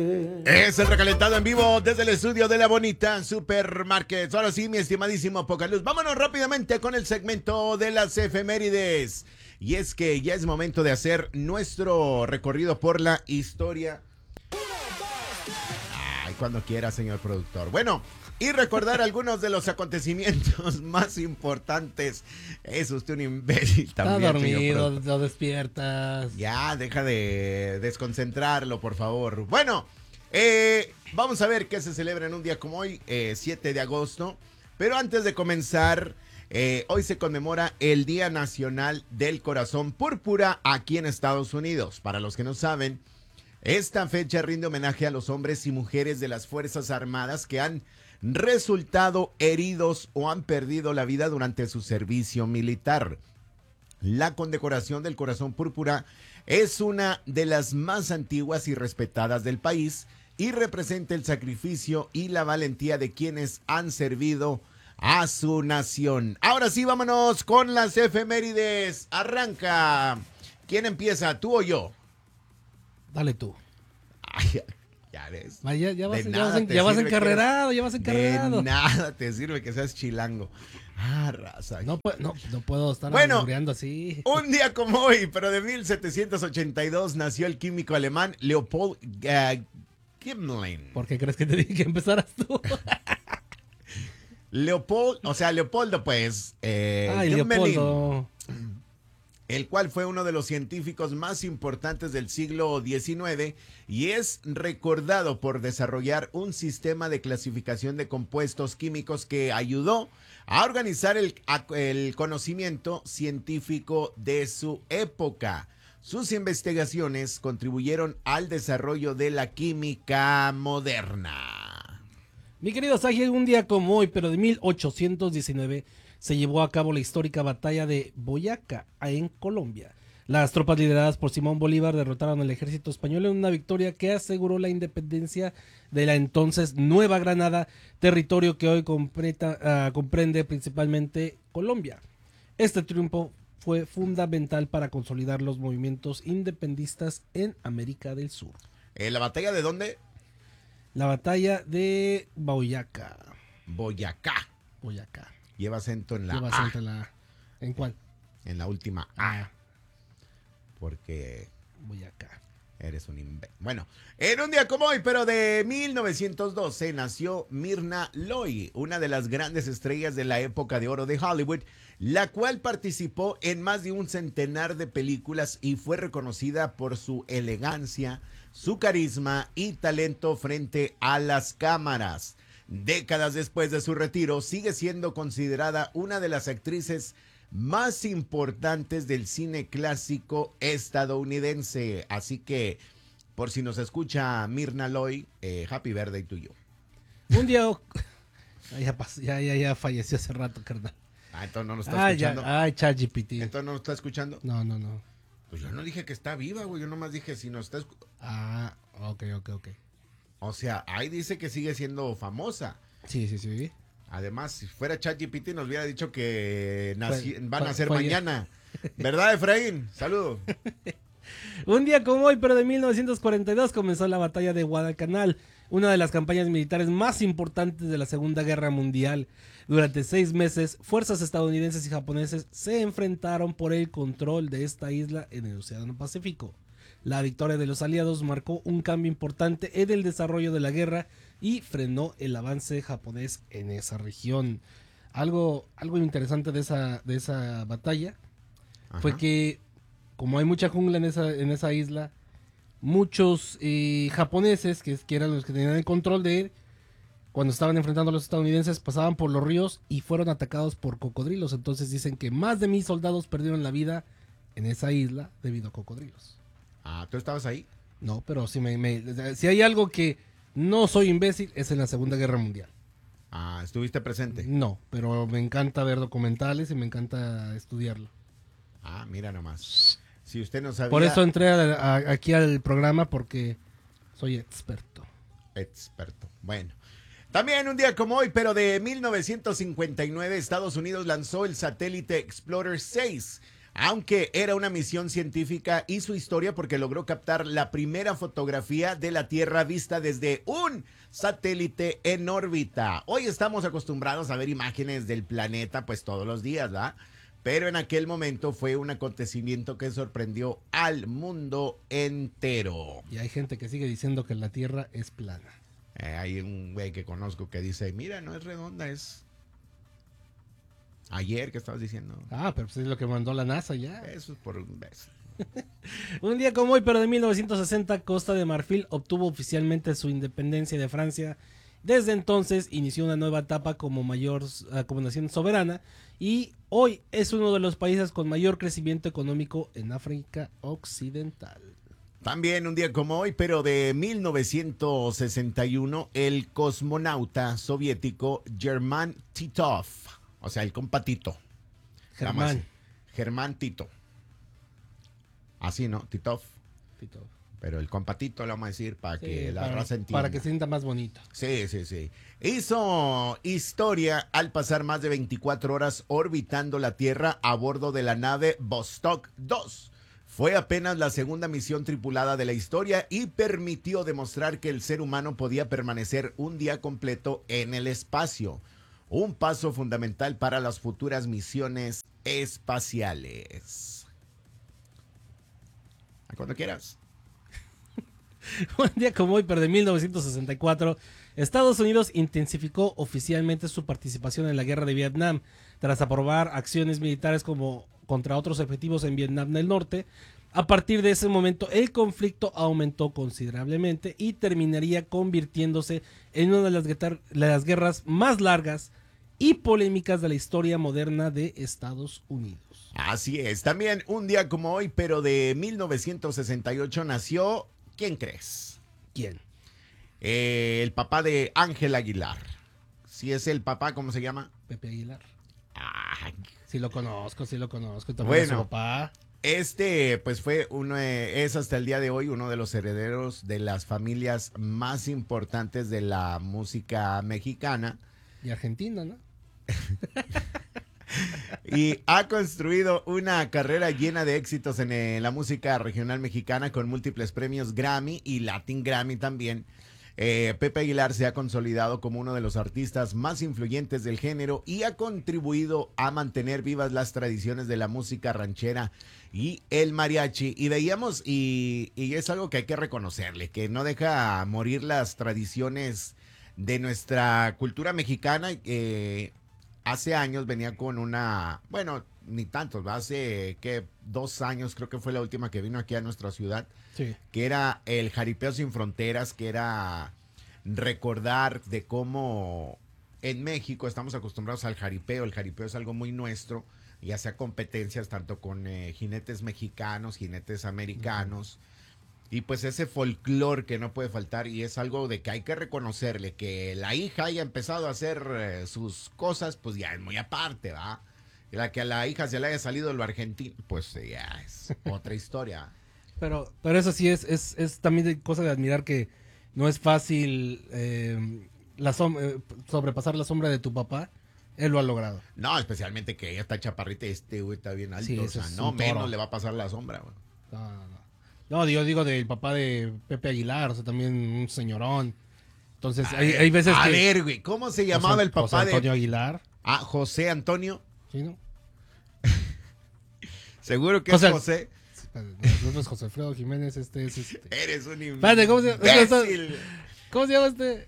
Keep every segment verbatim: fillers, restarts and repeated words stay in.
Es el recalentado en vivo desde el estudio de la bonita Supermarket. Ahora sí, mi estimadísimo Pocaluz, vámonos rápidamente con el segmento de las efemérides. Y es que ya es momento de hacer nuestro recorrido por la historia. Ay, cuando quiera, señor productor. Bueno, y recordar algunos de los acontecimientos más importantes. Es usted un imbécil también. Está dormido, lo despiertas. Ya, deja de desconcentrarlo, por favor. Bueno, eh, vamos a ver qué se celebra en un día como hoy, eh, siete de agosto. Pero antes de comenzar, eh, hoy se conmemora el Día Nacional del Corazón Púrpura aquí en Estados Unidos. Para los que no saben, esta fecha rinde homenaje a los hombres y mujeres de las Fuerzas Armadas que han resultado heridos o han perdido la vida durante su servicio militar. La condecoración del Corazón Púrpura es una de las más antiguas y respetadas del país y representa el sacrificio y la valentía de quienes han servido a su nación. Ahora sí, vámonos con las efemérides. Arranca. ¿Quién empieza, tú o yo? Dale tú. Ay, ya ves. Ya, ya, vas, De ya, nada vas, te ya vas sirve encarrerado, que- ya vas encarrerado. De nada te sirve que seas chilango. Ah, raza. No, pu- no, no puedo estar Bueno, albureando así. Un día como hoy, pero de mil setecientos ochenta y dos, nació el químico alemán Leopold uh, Gmelin. ¿Por qué crees que te dije que empezaras tú? Leopold, o sea, Leopoldo, pues, eh, Ay, Gmelin, Leopoldo. el cual fue uno de los científicos más importantes del siglo diecinueve y es recordado por desarrollar un sistema de clasificación de compuestos químicos que ayudó a organizar el, a- el conocimiento científico de su época. Sus investigaciones contribuyeron al desarrollo de la química moderna. Mi querido Saji, un día como hoy, pero de mil ochocientos diecinueve, se llevó a cabo la histórica batalla de Boyacá, en Colombia. Las tropas lideradas por Simón Bolívar derrotaron al ejército español en una victoria que aseguró la independencia de la entonces Nueva Granada, territorio que hoy completa, uh, comprende principalmente Colombia. Este triunfo fue fundamental para consolidar los movimientos independistas en América del Sur. Eh, ¿La batalla de dónde? La batalla de Boyacá. Boyacá. Boyacá. Lleva acento en la Lleva A. acento en la A. ¿En cuál? En la última Ah. A. Porque Boyacá. eres un imbécil. Bueno, en un día como hoy, pero de mil novecientos doce, nació Myrna Loy, una de las grandes estrellas de la época de oro de Hollywood, la cual participó en más de un centenar de películas y fue reconocida por su elegancia, su carisma y talento frente a las cámaras. Décadas después de su retiro, sigue siendo considerada una de las actrices más importantes del cine clásico estadounidense. Así que, por si nos escucha Myrna Loy, eh, happy birthday to you. Un día... Ay, ya, pasó, ya, ya, ya falleció hace rato, carnal. Ah, entonces no nos está Ay, escuchando. ya, ay, ChatGPT. Entonces no nos está escuchando. No, no, no. Pues yo no dije que está viva, güey. Yo nomás dije si nos está escuchando. Ah, ok, ok, ok. O sea, ahí dice que sigue siendo famosa. Sí, sí, sí. Además, si fuera ChatGPT nos hubiera dicho que naci- Fue- van a fue- ser fue ayer. mañana. ¿Verdad, Efraín? Saludos. Un día como hoy, pero de mil novecientos cuarenta y dos, comenzó la batalla de Guadalcanal, una de las campañas militares más importantes de la Segunda Guerra Mundial. Durante seis meses, fuerzas estadounidenses y japoneses se enfrentaron por el control de esta isla en el Océano Pacífico. La victoria de los aliados marcó un cambio importante en el desarrollo de la guerra y frenó el avance japonés en esa región. Algo, algo interesante de esa, de esa batalla fue Ajá. que, como hay mucha jungla en esa, en esa isla, muchos eh, japoneses, que, que eran los que tenían el control de él, cuando estaban enfrentando a los estadounidenses, pasaban por los ríos y fueron atacados por cocodrilos. Entonces dicen que más de mil soldados perdieron la vida en esa isla debido a cocodrilos. Ah, ¿tú estabas ahí? No, pero si, me, me- si hay algo que no soy imbécil, es en la Segunda Guerra Mundial. Ah, ¿estuviste presente? No, pero me encanta ver documentales y me encanta estudiarlo. Ah, mira nomás. Si usted no sabía... Por eso entré a- a- aquí al programa, porque soy experto. Experto. Bueno. También un día como hoy, pero de mil novecientos cincuenta y nueve, Estados Unidos lanzó el satélite Explorer seis, Aunque era una misión científica, hizo historia porque logró captar la primera fotografía de la Tierra vista desde un satélite en órbita. Hoy estamos acostumbrados a ver imágenes del planeta pues todos los días, ¿verdad? Pero en aquel momento fue un acontecimiento que sorprendió al mundo entero. Y hay gente que sigue diciendo que la Tierra es plana. Eh, hay un güey que conozco que dice, mira, no es redonda, es... Ayer que estabas diciendo. Ah, pero pues es lo que mandó la NASA ya. Eso es por un beso. Un día como hoy, pero de mil novecientos sesenta, Costa de Marfil obtuvo oficialmente su independencia de Francia. Desde entonces inició una nueva etapa como mayor uh, como nación soberana y hoy es uno de los países con mayor crecimiento económico en África Occidental. También un día como hoy, pero de mil novecientos sesenta y uno, el cosmonauta soviético Germán Titov, o sea, el compa Tito. Germán. Germán Tito. Así, ¿no? Titov. Tito. Pero el compa Tito lo vamos a decir para Sí, que la para, raza entienda. para que se sienta más bonito. Sí, sí, sí. Hizo historia al pasar más de veinticuatro horas orbitando la Tierra a bordo de la nave Vostok dos. Fue apenas la segunda misión tripulada de la historia y permitió demostrar que el ser humano podía permanecer un día completo en el espacio. Un paso fundamental para las futuras misiones espaciales. A cuando quieras. Un día como hoy, pero de mil novecientos sesenta y cuatro, Estados Unidos intensificó oficialmente su participación en la guerra de Vietnam, tras aprobar acciones militares como contra otros objetivos en Vietnam del Norte. A partir de ese momento, el conflicto aumentó considerablemente y terminaría convirtiéndose en una de las, guetar- las guerras más largas y polémicas de la historia moderna de Estados Unidos. Así es, también un día como hoy, pero de mil novecientos sesenta y ocho nació, ¿quién crees? ¿Quién? Eh, el papá de Ángel Aguilar. Si es el papá, ¿cómo se llama? Pepe Aguilar. Ay, Sí lo conozco, sí lo conozco. También Bueno. a su papá. este, pues fue uno, eh, es hasta el día de hoy uno de los herederos de las familias más importantes de la música mexicana. Y Argentina, ¿no? Y ha construido una carrera llena de éxitos en eh, la música regional mexicana con múltiples premios Grammy y Latin Grammy también. Eh, Pepe Aguilar se ha consolidado como uno de los artistas más influyentes del género y ha contribuido a mantener vivas las tradiciones de la música ranchera y el mariachi. Y veíamos, y, y es algo que hay que reconocerle, que no deja morir las tradiciones de nuestra cultura mexicana. Eh, hace años venía con una, bueno, ni tantos, hace que dos años creo que fue la última que vino aquí a nuestra ciudad, Sí. que era el Jaripeo Sin Fronteras, que era recordar de cómo en México estamos acostumbrados al jaripeo. El jaripeo es algo muy nuestro, ya sea competencias tanto con eh, jinetes mexicanos, jinetes americanos. Uh-huh. Y pues ese folclore que no puede faltar, y es algo de que hay que reconocerle, que la hija haya empezado a hacer eh, sus cosas, pues ya es muy aparte, ¿va? Y la que a la hija se le haya salido lo argentino, pues eh, ya es otra historia. Pero, pero eso sí es, es, es también de cosa de admirar que no es fácil eh, la som- eh, sobrepasar la sombra de tu papá. Él lo ha logrado. No, especialmente que ella está chaparrita y este güey está bien alto. Sí, o ese sea, es no un toro. menos le va a pasar la sombra, güey. No, no, no. No, yo digo del papá de Pepe Aguilar, o sea, también un señorón. Entonces, A hay, ver, hay veces a que... ver, güey, ¿cómo se llamaba José- el papá José Antonio de... Aguilar. Ah, José Antonio. ¿Sí, no? Seguro que José- es José. No, no es José Alfredo Jiménez, este es este. Eres un Espérate, ¿cómo se- imbécil. ¿Cómo se llama este?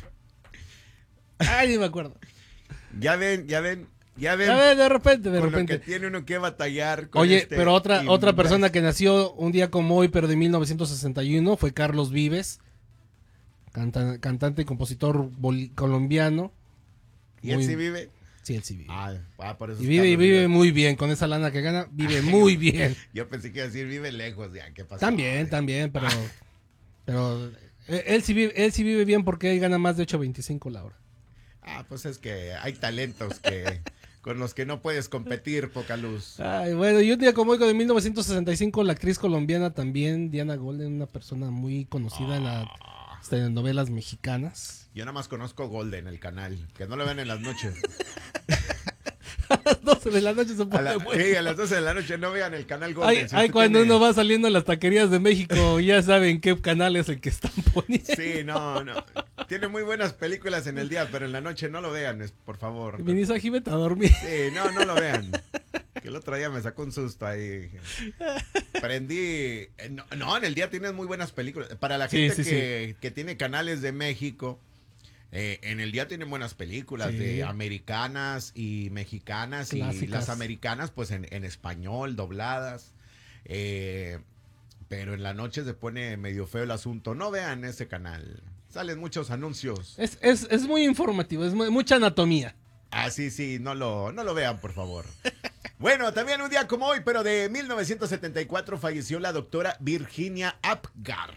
Ay, ni me acuerdo. Ya ven, ya ven, ya ven. A ver, de repente, de con repente. lo que tiene uno que batallar con Oye, este pero otra, otra imbécil. persona que nació un día como hoy, pero de mil novecientos sesenta y uno, fue Carlos Vives, canta- cantante y compositor boli- colombiano. ¿Y él Muy- sí vive? Sí, él sí vive. Ah, ah, por eso y es vive, y Carlos vive Vives. muy bien, con esa lana que gana, vive Ay, muy no. bien. Yo pensé que iba a decir vive lejos, ya, ¿qué pasó? También, Ay. también, pero, pero eh, él sí vive, él sí vive bien porque él gana más de ocho veinticinco la hora. Ah, pues es que hay talentos que con los que no puedes competir, poca luz. Ay, bueno, y un día como hoy, de mil novecientos sesenta y cinco, la actriz colombiana también, Diana Golden, una persona muy conocida en las telenovelas mexicanas. Yo nada más conozco Golden, el canal, que no lo ven en las noches. las doce de la noche se A pone la- bueno. sí, a las doce de la noche no vean el canal Golden. Ay, Si ay, usted cuando tiene- uno va saliendo a las taquerías de México, ya saben qué canal es el que están poniendo. Sí, no, no. Tiene muy buenas películas en el día, pero en la noche no lo vean, es- por favor. Viniste aquí, vete a dormir. Sí, no, no lo vean. Que el otro día me sacó un susto ahí. Prendí. eh, No, no, en el día tienes muy buenas películas. Para la Sí, gente sí, que, que tiene canales de México, eh, en el día tienen buenas películas Sí. de americanas y mexicanas. Y Clásicas. las americanas, pues en, en español, dobladas. Eh, pero en la noche se pone medio feo el asunto. No vean ese canal. Salen muchos anuncios. Es, es, es muy informativo, es mu- mucha anatomía. Ah, sí, sí, no lo, no lo vean, por favor. Bueno, también un día como hoy, pero de mil novecientos setenta y cuatro, falleció la doctora Virginia Apgar.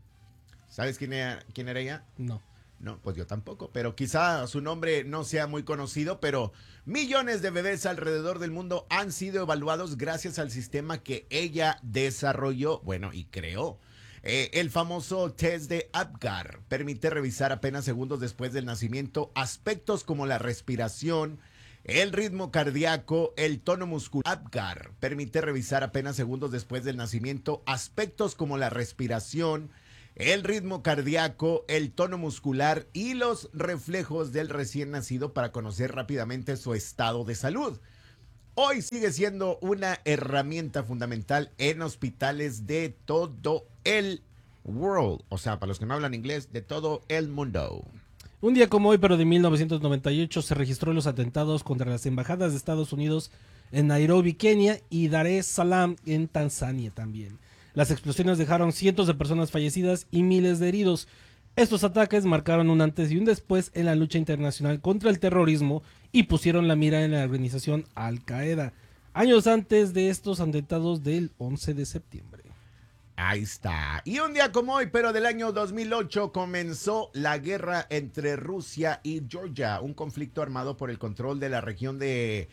¿Sabes quién era, quién era ella? No. No, pues yo tampoco, pero quizá su nombre no sea muy conocido, pero millones de bebés alrededor del mundo han sido evaluados gracias al sistema que ella desarrolló, bueno, y creó. Eh, el famoso test de Apgar permite revisar apenas segundos después del nacimiento aspectos como la respiración, el ritmo cardíaco, el tono muscular. Apgar permite revisar apenas segundos después del nacimiento aspectos como la respiración, el ritmo cardíaco, el tono muscular y los reflejos del recién nacido para conocer rápidamente su estado de salud. Hoy sigue siendo una herramienta fundamental en hospitales de todo el world. O sea, para los que no hablan inglés, de todo el mundo. Un día como hoy, pero de mil novecientos noventa y ocho, se registró los atentados contra las embajadas de Estados Unidos en Nairobi, Kenia, y Dar es Salaam en Tanzania también. Las explosiones dejaron cientos de personas fallecidas y miles de heridos. Estos ataques marcaron un antes y un después en la lucha internacional contra el terrorismo y pusieron la mira en la organización Al-Qaeda, años antes de estos atentados del once de septiembre. Ahí está. Y un día como hoy, pero del año dos mil ocho, comenzó la guerra entre Rusia y Georgia, un conflicto armado por el control de la región de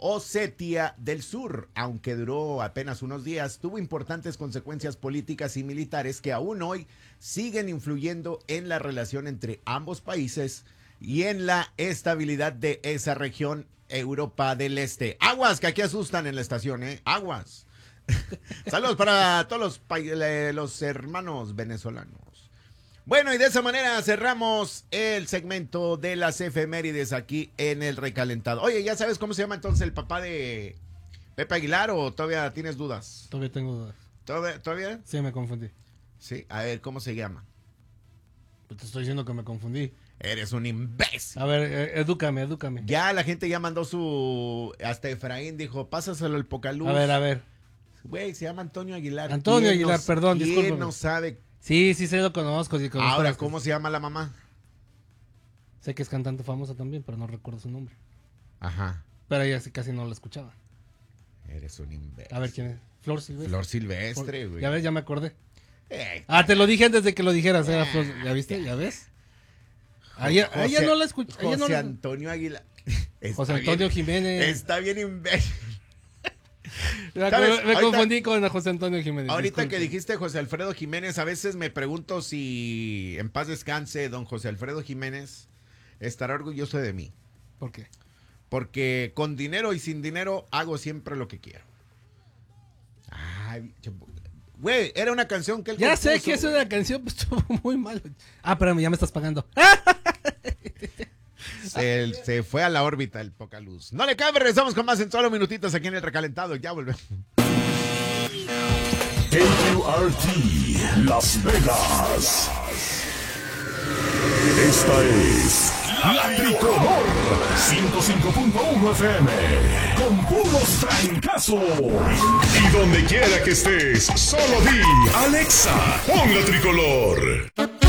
Osetia del Sur. Aunque duró apenas unos días, tuvo importantes consecuencias políticas y militares que aún hoy siguen influyendo en la relación entre ambos países y en la estabilidad de esa región, Europa del Este. Aguas, que aquí asustan en la estación, ¿eh? Aguas. Saludos para todos los, pa- eh, los hermanos venezolanos. Bueno, y de esa manera cerramos el segmento de las efemérides aquí en el recalentado. Oye, ¿ya sabes cómo se llama entonces el papá de Pepe Aguilar o todavía tienes dudas? Todavía tengo dudas. ¿Todavía? ¿Todavía? Sí, me confundí. Sí, a ver, ¿cómo se llama? Pues te estoy diciendo que me confundí. Eres un imbécil. A ver, eh, edúcame, edúcame. Ya la gente ya mandó su... Hasta Efraín dijo, pásaselo al Pocaluz. A ver, a ver. Güey, se llama Antonio Aguilar. Antonio ¿Quién Aguilar, no- perdón, ¿Quién discúlpame. no sabe? Sí, sí, se lo conozco. Sí, conozco Ahora, las- ¿cómo se llama la mamá? Sé que es cantante famosa también, pero no recuerdo su nombre. Ajá. Pero ella sí casi no la escuchaba. Eres un imbécil. A ver, ¿quién es? Flor Silvestre. Flor Silvestre, güey. Ya ves, ya me acordé. Eh, Ah, te lo dije antes de que lo dijeras. Era Flor... ¿Ya viste? ¿Ya ves? A ella, a ella José- no la escuché. José no la... Antonio Aguilar. Está José Antonio bien- Jiménez. Está bien imbécil. Me, ¿Sabes? me Ahorita- confundí con José Antonio Jiménez. Ahorita disculpe. que dijiste José Alfredo Jiménez, a veces me pregunto si en paz descanse don José Alfredo Jiménez estará orgulloso de mí. ¿Por qué? Porque con dinero y sin dinero hago siempre lo que quiero. Ay, ch- güey, era una canción que él Ya sé compuso, que es güey. una canción, pues estuvo muy mal. Ah, espérame, ya me estás pagando. Se, se fue a la órbita el poca luz. No le cabe, regresamos con más en solo minutitos aquí en el recalentado. Ya volvemos. K Q R T Las Vegas. Esta es La Tricolor ciento cinco punto uno F M con puros trancazos. Y donde quiera que estés, solo di Alexa, pon La Tricolor.